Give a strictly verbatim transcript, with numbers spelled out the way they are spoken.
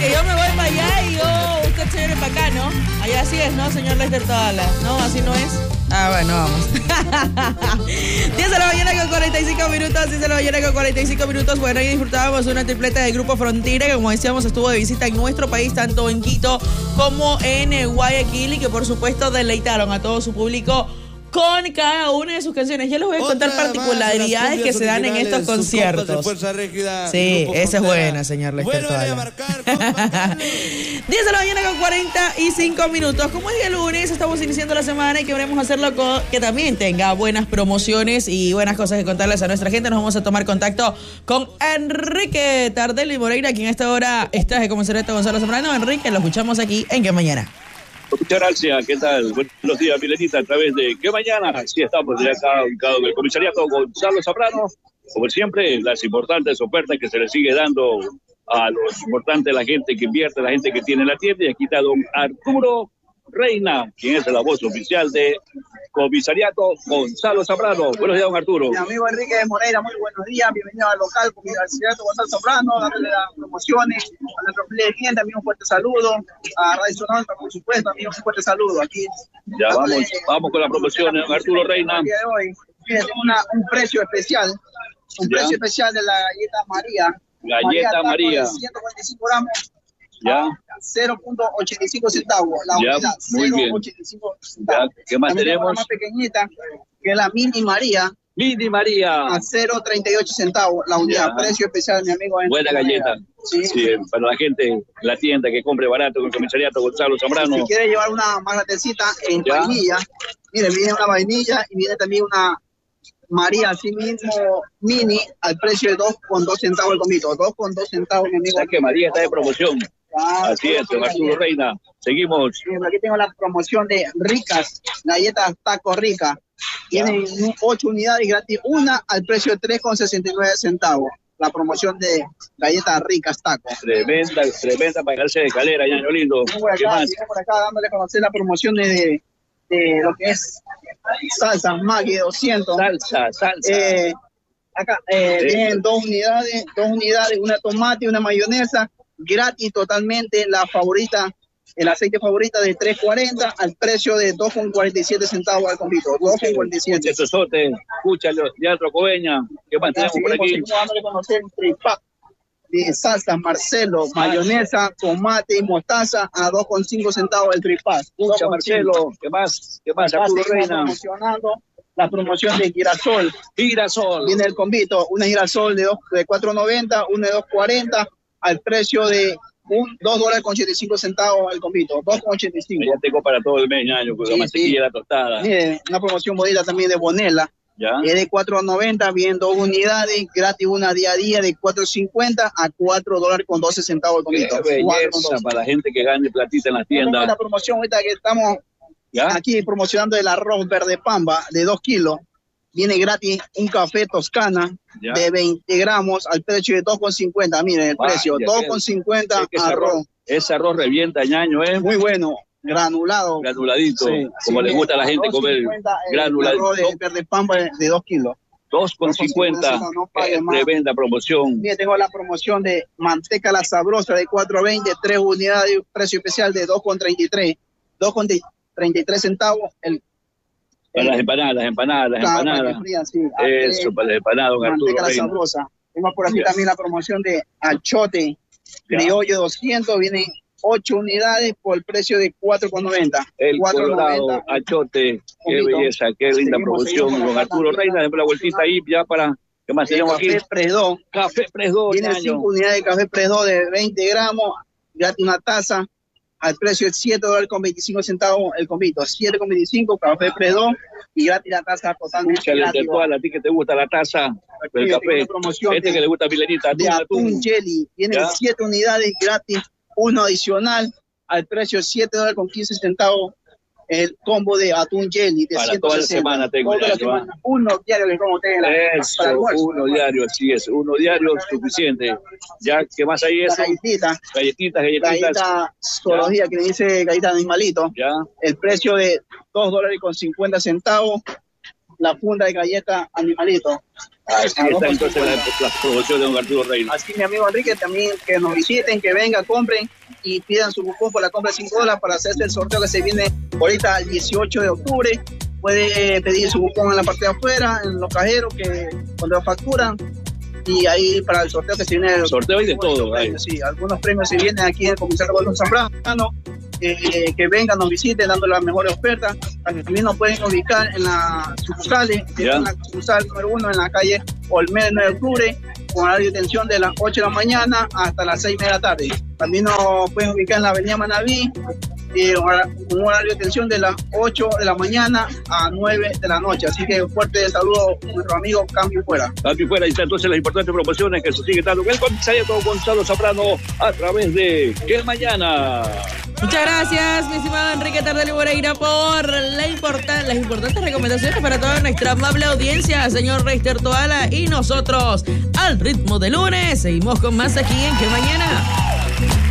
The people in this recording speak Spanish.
que yo me voy para allá y yo, usted se viene para acá, ¿no? Allá así es, ¿no, señor Lester Toala? ¿No? ¿Así no es? Ah, bueno, vamos. diez de la mañana con cuarenta y cinco minutos, diez de la mañana con cuarenta y cinco minutos. Bueno, ahí disfrutábamos una tripleta del Grupo Frontera, que como decíamos estuvo de visita en nuestro país, tanto en Quito como en Guayaquil, y que por supuesto deleitaron a todo su público con cada una de sus canciones. Ya les voy a contar Otra particularidades que se dan en estos conciertos. Rígida, sí, esa es buena, señor Lester Toala. diez de la mañana con cuarenta y cinco minutos. Como es día lunes, estamos iniciando la semana y queremos hacerlo con que también tenga buenas promociones y buenas cosas que contarles a nuestra gente. Nos vamos a tomar contacto con Enrique Tardelli Moreira, quien a esta hora está de comisario Gonzalo Zambrano. Enrique, lo escuchamos aquí en Qué Mañana. Muchas gracias, ¿qué tal? Buenos días, Milenita, a través de ¿Qué Mañana? Así estamos de acá, ubicado en el comisariato Gonzalo Zambrano. Como siempre, las importantes ofertas que se le sigue dando a los importantes, la gente que invierte, la gente que tiene la tienda. Y aquí está don Arturo Reina, quien es la voz oficial de comisariato Gonzalo Zambrano. Buenos días, don Arturo. Mi amigo Enrique Moreira, muy buenos días. Bienvenido al local comisariato Gonzalo Zambrano, dándole las promociones a nuestro cliente. Amigo, un fuerte saludo. A Radio Sonora, por supuesto, amigo, un fuerte saludo. Aquí. Ya dándole, vamos, vamos con la promoción, don Arturo Reina. El día de hoy, tengo una, un precio especial, un ya. precio especial de la galleta María. Galleta María. María. ciento cuarenta y cinco gramos. Ya. cero punto ochenta y cinco centavos la ya, unidad. Muy cero bien. ochenta y cinco centavos. Ya. ¿Qué más También tenemos? Una más pequeñita, que es la Mini María. Mini María. A cero punto treinta y ocho centavos la unidad. Ya. Precio especial, mi amigo. Buena galleta. Sí. sí. Para la gente, la tienda que compre barato con el comisariato Gonzalo Zambrano. Si quiere llevar una más latecita en ya. vainilla, mire, viene una vainilla y viene también una María, así mismo, mini, al precio de dos con dos centavos el comito. dos con dos centavos, mi amigo. O sea que María está de promoción. Ah, Así es, don Arturo Reina. Seguimos. Aquí tengo la promoción de ricas, galletas taco rica. Tienen ocho unidades gratis, una al precio de tres con sesenta y nueve centavos. La promoción de galletas ricas taco. Tremenda, tremenda para quedarse de calera, ñaño lindo. Por acá, ¿qué más? Por acá dándole a conocer la promoción de, de lo que es salsa Maggi doscientos. Salsa, salsa. Eh, acá eh, sí. Tienen dos unidades, dos unidades, una tomate y una mayonesa. Gratis totalmente, la favorita, el aceite favorita de tres cuarenta al precio de dos con cuarenta y siete centavos al convito. dos con cuarenta y siete. Eso sote, escúchalo, Teatro Coveña. ¿Qué más tenemos por aquí? Vamos a conocer el tripack de salsa Marcelo, mayonesa, tomate y mostaza a dos con cinco centavos el tripack. Escucha, Marcelo, ¿qué más? ¿Qué más? Arturo Reina. Promocionando la promoción de girasol. Girasol. Viene el convito, una girasol de, de cuatro noventa, una de dos cuarenta. Al precio de un, dos dólares con ochenta y cinco centavos el convito, dos con ochenta y cinco. Ya tengo para todo el mes, ñaño, con sí, la mantequilla, sí. La tostada. Mire, una promoción bonita también de Bonella. ¿Ya? Es de cuatro noventa, bien dos unidades, gratis una día a día de cuatro cincuenta a cuatro dólares con doce centavos el convito. Qué belleza para la gente que gane platita en la tienda. La promoción ahorita que estamos ¿Ya? aquí promocionando el arroz verde pamba de dos kilos. Viene gratis un café Toscana ya. de veinte gramos al precio de dos con cincuenta. Miren el Vaya, precio, dos con cincuenta es arroz. arroz. Ese arroz revienta, ñaño, ¿eh? Muy bueno, granulado. Granuladito, sí, como sí, le gusta a la gente comer granuladito. Arroz de verde pampa de dos kilos. dos con cincuenta, no tremenda promoción. Mire, tengo la promoción de manteca la sabrosa de cuatro veinte, tres unidades, precio especial de dos con treinta y tres. dos con treinta y tres centavos el Para las empanadas, las empanadas, las claro, empanadas. Fría, sí. Eso, para las empanadas, don Arturo. Manteca la sabrosa. Tengo por aquí ya. también la promoción de achote ya. criollo doscientos. Vienen ocho unidades por el precio de cuatro con noventa. El colorado achote. Qué belleza, qué linda seguimos, promoción. Seguimos don Arturo Reina, déjame la vueltita ahí ya para... ¿Qué más tenemos aquí? Café Presdo. Café Presdo. Vienen cinco unidades de café Presdo de veinte gramos. Gratis una taza. Al precio de siete dólares con veinticinco centavos el convito, siete con veinticinco, café Predó y gratis la taza totalmente. Escúchale, a ti que te gusta la taza del café, este de, que le gusta Milenita. De atún, atún jelly, vienen siete unidades gratis, uno adicional al precio de siete dólares con quince centavos el combo de atún jelly de para ciento sesenta. Toda la semana tengo toda la semana. Uno diario que como tenga Eso, uno diario, así es, uno diario suficiente. Ya, ¿qué más hay eso? Galletitas. Galletitas, galletitas. Galleta zoología, que le dice galleta de animalito. Ya. El precio de dos dólares con cincuenta centavos. La funda de galleta animalito. Así está entonces la, la promoción de don Arturo Reina. Así, mi amigo Enrique, también que nos visiten, que vengan, compren y pidan su cupón por la compra de cinco dólares para hacerse el sorteo que se viene ahorita el dieciocho de octubre. Puede pedir su cupón en la parte de afuera, en los cajeros que cuando facturan. Y ahí para el sorteo que se viene. El sorteo y de todo. Premios, sí, algunos premios se vienen aquí en el comisario Gordon Zambrano. Eh, que vengan, nos visiten, dando las mejores ofertas. También nos pueden ubicar en las sucursales, en la sucursal número uno en la calle Olmedo nueve de octubre, con horario de atención de las ocho de la mañana hasta las seis de la tarde. También nos pueden ubicar en la avenida Manaví, eh, con un horario de atención de las ocho de la mañana a nueve de la noche. Así que fuerte saludo a nuestro amigo Cambio Fuera. Cambio Fuera, ahí está entonces las importantes promociones que se sigue dando el comisariato Gonzalo Zambrano a través de Que Mañana. Muchas gracias, mi estimado Enrique Tardelli Moreira, por la importan- las importantes recomendaciones para toda nuestra amable audiencia, señor Reister Toala. Y nosotros, al ritmo de lunes, seguimos con más aquí en Que Mañana.